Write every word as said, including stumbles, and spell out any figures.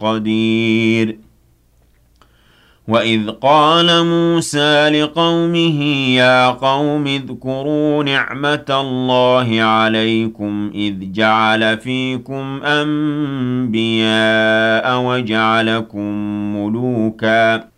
قدير وإذ قال موسى لقومه يا قوم اذكروا نعمة الله عليكم إذ جعل فيكم أنبياء وجعلكم ملوكا